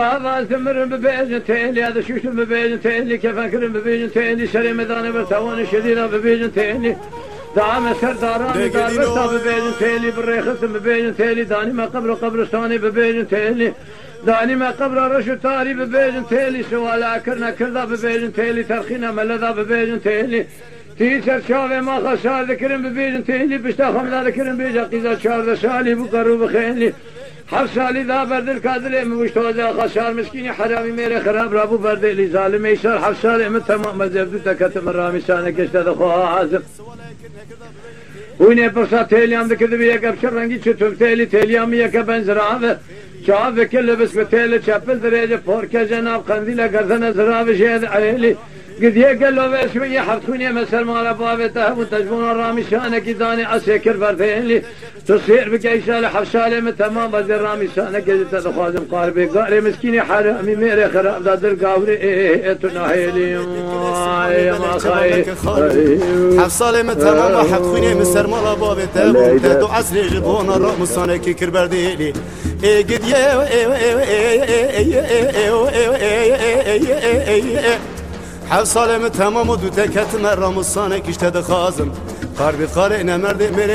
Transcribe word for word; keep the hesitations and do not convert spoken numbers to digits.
هذا ثمر ببيجن تيلي هذا شوش ببيجن تيلي كيف أكرم ببيجن تيلي شري مداني برتوان شدينا ببيجن تيلي دعم سرداران دار برتا ببيجن تيلي بالريخس ببيجن تيلي داني ما قبر قبرستاني ببيجن تيلي داني ما قبر رشو تاري ببيجن تيلي سوالا كرنا كردا ببيجن تيلي ترخينا ملذا ببيجن تيلي تيسر شافي ما خسار ذكرن ببيجن تيلي بشتا خمدا ذكرن بيجا قيزا شار سالي بقرو بخيلي حفصالي ذا برد الكادر مشتوزا خسار مسكيني حرامي ميري خراب رابو برد لي ظالم يسار حفصالي من تمام مزبدو تكتم الرامي سانك اشتد خواه عازم ويني برصا تيليام ذكر بيك ابشر رنگي چتوب تيلي تيليام يك بنزراوه شاف كل بس تيلي چپل درجه فوركه جناب قنديله گردن زراوه شهد عيلي قد يقل له بس من يحرقوني مسر مال بابته وتجبون الرامي شانك داني اسكر بردين تصير بقيسال حفصالي من تمام بدر الرامي شانك جت تخازم قاربي قاري مسكيني حرامي ميري خراب دادر قاوري تناهيلي يا ما خاي حفصالي من تمام حرقوني مسر مال بابته وتدو عسل جبون الرامي شانك كر بردين قد ي حفصالي من تمام ودو تكت مرة مصانك اشتد خازم قاربي قارئنا مرد